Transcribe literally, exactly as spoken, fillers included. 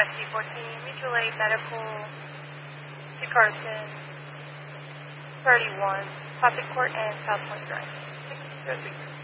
S C fourteen, Mutual Aid Medical, to Carson, thirty-one, Topic Court, and South Point Drive. six zero three zero.